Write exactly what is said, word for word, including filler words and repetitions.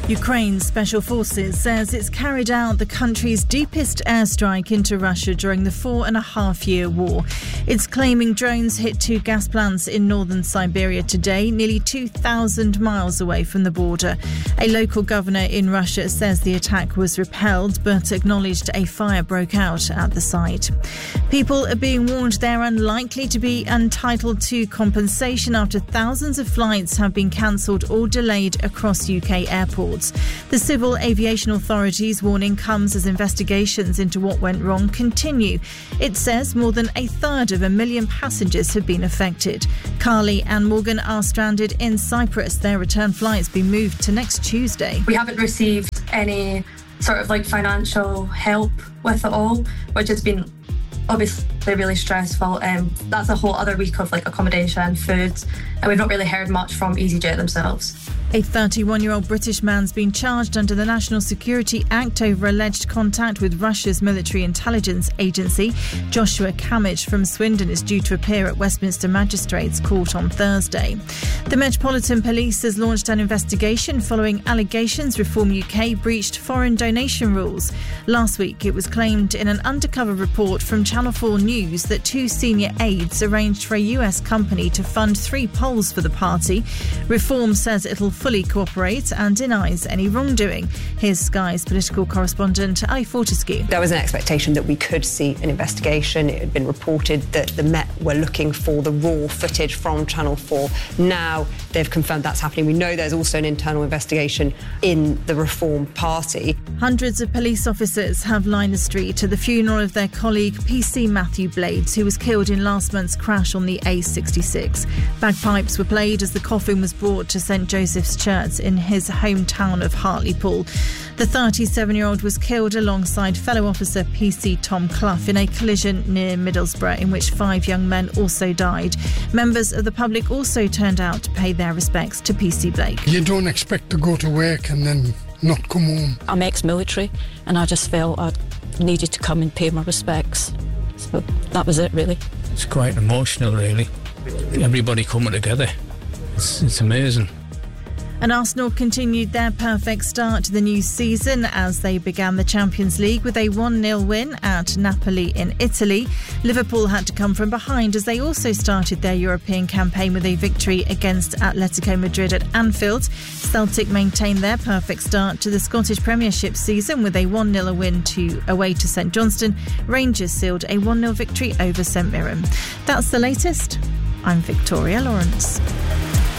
Ukraine's special forces says it's carried out the country's deepest airstrike into Russia during the four and a half year war. It's claiming drones hit two gas plants in northern Siberia today, nearly two thousand miles away from the border. A local governor in Russia says the attack was repelled, but acknowledged a fire broke out at the site. People are being warned they're unlikely to be entitled to compensation after thousands of flights have been cancelled or delayed across U K airports. The Civil Aviation Authority's warning comes as investigations into what went wrong continue. It says more than a third of a million passengers have been affected. Carly and Morgan are stranded in Cyprus. Their return flight's been moved to next Tuesday. We haven't received any sort of like financial help with it all, which has been obviously really stressful. Um, that's a whole other week of like accommodation, food, and we've not really heard much from EasyJet themselves. A thirty-one-year-old British man's been charged under the National Security Act over alleged contact with Russia's military intelligence agency. Joshua Kamich from Swindon is due to appear at Westminster Magistrates Court on Thursday. The Metropolitan Police has launched an investigation following allegations Reform U K breached foreign donation rules. Last week, it was claimed in an undercover report from Channel four News that two senior aides arranged for a U S company to fund three polls for the party. Reform says it'll fully cooperate and denies any wrongdoing. Here's Sky's political correspondent Ali Fortescue. There was an expectation that we could see an investigation. It had been reported that the Met were looking for the raw footage from Channel four. Now they've confirmed that's happening. We know there's also an internal investigation in the Reform Party. Hundreds of police officers have lined the street to the funeral of their colleague P C Matthew Blades, who was killed in last month's crash on the A sixty-six. Bagpipes were played as the coffin was brought to St Joseph's Church in his hometown of Hartlepool. The thirty-seven-year-old was killed alongside fellow officer P C Tom Clough in a collision near Middlesbrough in which five young men also died. Members of the public also turned out to pay their respects to P C Blake. You don't expect to go to work and then not come home. I'm ex-military and I just felt I needed to come and pay my respects. So that was it, really. It's quite emotional, really. Everybody coming together. It's, it's amazing. And Arsenal continued their perfect start to the new season as they began the Champions League with a one nil win at Napoli in Italy. Liverpool had to come from behind as they also started their European campaign with a victory against Atletico Madrid at Anfield. Celtic maintained their perfect start to the Scottish Premiership season with a one nil win to away to St Johnstone. Rangers sealed a one nil victory over St Mirren. That's the latest. I'm Victoria Lawrence.